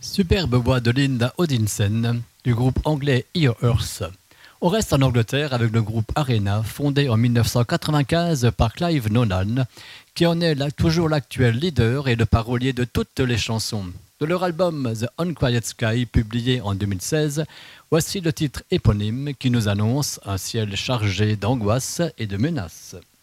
Superbe voix de Linda Odinson du groupe anglais Ear Earth. On reste en Angleterre avec le groupe Arena, fondé en 1995 par Clive Nolan, qui en est toujours l'actuel leader et le parolier de toutes les chansons. De leur album The Unquiet Sky, publié en 2016, voici le titre éponyme qui nous annonce un ciel chargé d'angoisse et de menaces.